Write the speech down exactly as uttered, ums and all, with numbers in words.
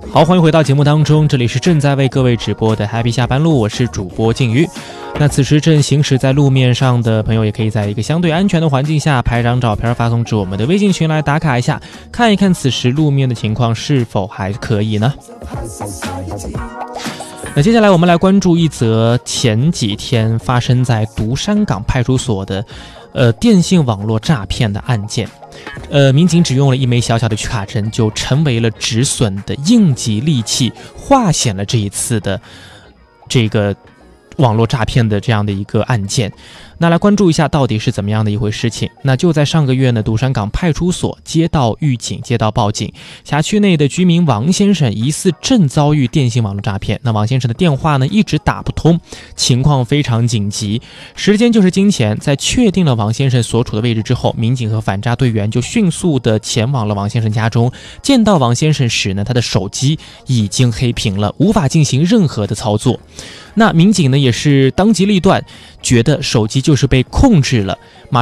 好，欢迎回到节目当中，这里是正在为各位直播的 Happy 下班路，我是主播静瑜。那此时正行驶在路面上的朋友，也可以在一个相对安全的环境下拍张照片发送至我们的微信群来打卡一下，看一看此时路面的情况是否还可以呢？那接下来我们来关注一则前几天发生在独山港派出所的呃电信网络诈骗的案件。呃，民警只用了一枚小小的取卡针，就成为了止损的应急利器，化险了这一次的这个网络诈骗的这样的一个案件。那来关注一下到底是怎么样的一回事情。那就在上个月呢，独山港派出所接到预警，接到报警，辖区内的居民王先生疑似正遭遇电信网络诈骗。那王先生的电话呢一直打不通，情况非常紧急，时间就是金钱。在确定了王先生所处的位置之后，民警和反诈队员就迅速的前往了王先生家中。见到王先生时呢，他的手机已经黑屏了，无法进行任何的操作。那民警呢也是当机立断，觉得手机就是被控制了，马